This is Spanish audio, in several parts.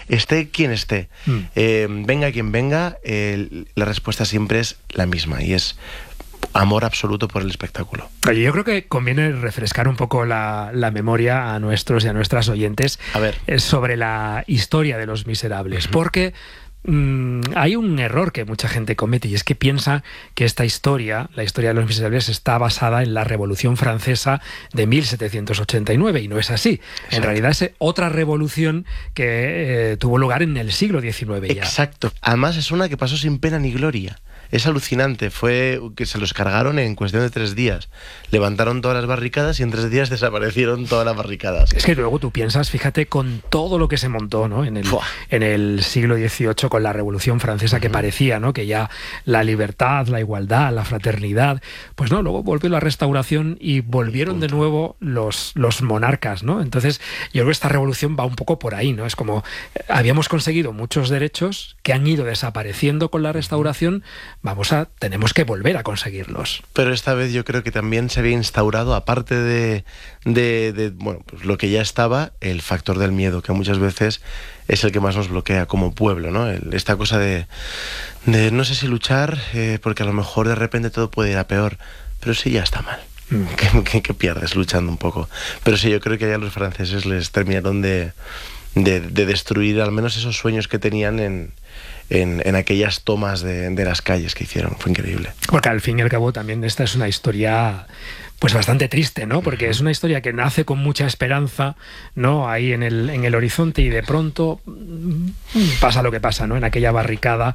esté quien esté, venga quien venga, la respuesta siempre es la misma, y es amor absoluto por el espectáculo. Oye, yo creo que conviene refrescar un poco la memoria a nuestros y a nuestras oyentes sobre la historia de Los Miserables, porque hay un error que mucha gente comete, y es que piensa que esta historia, la historia de Los Miserables, está basada en la Revolución Francesa de 1789, y no es así. Exacto. En realidad es otra revolución que tuvo lugar en el siglo XIX ya. Exacto. Además es una que pasó sin pena ni gloria. Es alucinante, fue que se los cargaron en cuestión de 3 días. Levantaron todas las barricadas y en 3 días desaparecieron todas las barricadas. Es que luego tú piensas, fíjate, con todo lo que se montó, ¿no? en el siglo XVIII con la Revolución Francesa, que parecía, ¿no?, que ya la libertad, la igualdad, la fraternidad, pues no, luego volvió la Restauración y volvieron de nuevo los monarcas, ¿no? Entonces yo creo que esta revolución va un poco por ahí, ¿no? Es como habíamos conseguido muchos derechos que han ido desapareciendo con la Restauración. Tenemos que volver a conseguirlos. Pero esta vez yo creo que también se había instaurado, aparte de bueno, pues lo que ya estaba, el factor del miedo, que muchas veces es el que más nos bloquea como pueblo, ¿no? Esta cosa de no sé si luchar, porque a lo mejor de repente todo puede ir a peor, pero sí ya está mal. ¿Qué pierdes luchando un poco? Pero sí, yo creo que ya los franceses les terminaron de destruir al menos esos sueños que tenían en aquellas tomas de las calles que hicieron. Fue increíble. Porque al fin y al cabo también esta es una historia pues bastante triste, ¿no? Porque es una historia que nace con mucha esperanza, ¿no?, ahí en el horizonte, y de pronto pasa lo que pasa, ¿no?, en aquella barricada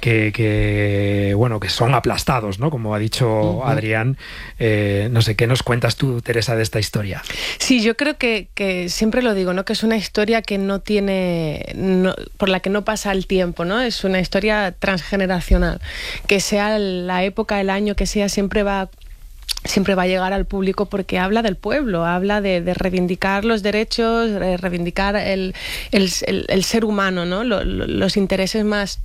que son aplastados, ¿no?, como ha dicho Adrián. No sé, ¿qué nos cuentas tú, Teresa, de esta historia? Sí, yo creo que siempre lo digo, ¿no?, que es una historia que por la que no pasa el tiempo, ¿no? Es una historia transgeneracional, que sea la época, el año que sea, siempre va a llegar al público, porque habla del pueblo, habla de reivindicar los derechos, de reivindicar el ser humano, ¿no? Los intereses más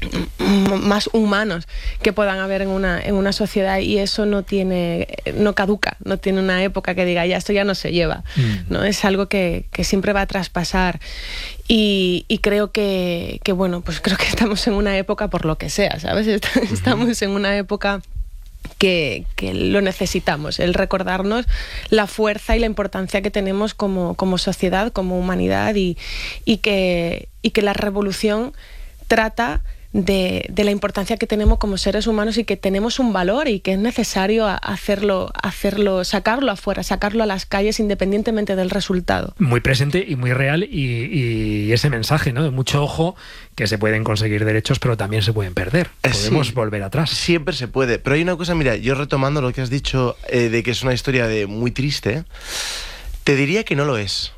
humanos que puedan haber en una sociedad, y eso no caduca, no tiene una época que diga ya esto ya no se lleva, ¿no? Es algo que siempre va a traspasar, y creo que bueno, pues creo que estamos en una época, por lo que sea, ¿sabes? Estamos en una época que lo necesitamos, el recordarnos la fuerza y la importancia que tenemos como sociedad, como humanidad, y que la revolución trata de la importancia que tenemos como seres humanos, y que tenemos un valor, y que es necesario hacerlo, sacarlo afuera, sacarlo a las calles, independientemente del resultado. Muy presente y muy real, y ese mensaje, ¿no?, de mucho ojo, que se pueden conseguir derechos, pero también se pueden perder. Podemos volver atrás. Siempre se puede. Pero hay una cosa, mira, yo retomando lo que has dicho, de que es una historia muy triste, te diría que no lo es.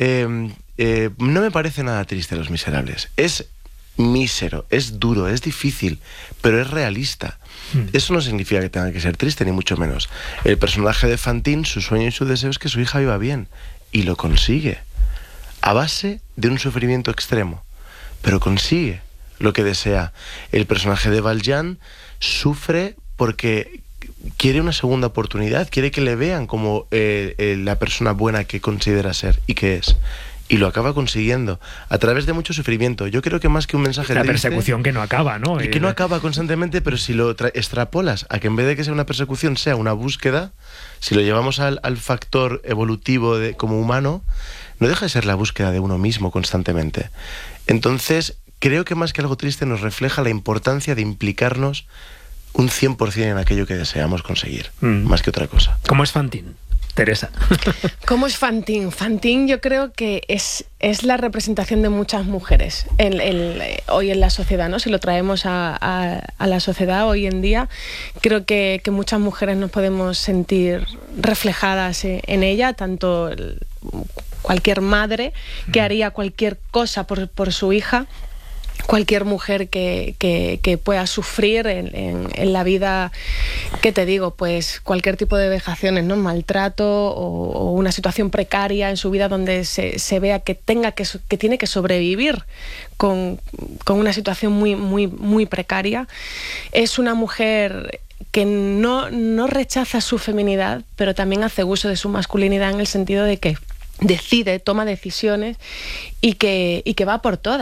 No me parece nada triste Los Miserables. Es mísero, es duro, es difícil, pero es realista. Eso no significa que tenga que ser triste, ni mucho menos. El personaje de Fantine, su sueño y su deseo es que su hija viva bien, y lo consigue a base de un sufrimiento extremo, pero consigue lo que desea. El personaje de Valjean sufre porque quiere una segunda oportunidad, quiere que le vean como la persona buena que considera ser y que es. Y lo acaba consiguiendo a través de mucho sufrimiento. Yo creo que más que un mensaje la persecución que no acaba, ¿no? Y que no acaba constantemente, pero si lo extrapolas a que en vez de que sea una persecución sea una búsqueda, si lo llevamos al factor evolutivo como humano, no deja de ser la búsqueda de uno mismo constantemente. Entonces, creo que más que algo triste nos refleja la importancia de implicarnos un 100% en aquello que deseamos conseguir, más que otra cosa. ¿Cómo es Fantine, Teresa? ¿Cómo es Fantine? Fantine yo creo que es la representación de muchas mujeres hoy en la sociedad, ¿no? Si lo traemos a la sociedad hoy en día, creo que muchas mujeres nos podemos sentir reflejadas en ella, tanto cualquier madre que haría cualquier cosa por su hija, cualquier mujer que pueda sufrir en la vida, ¿qué te digo? Pues cualquier tipo de vejaciones, ¿no? Maltrato o una situación precaria en su vida donde se vea que tiene que sobrevivir con una situación muy, muy, muy precaria. Es una mujer que no rechaza su feminidad, pero también hace uso de su masculinidad, en el sentido de que toma decisiones y que va por todas.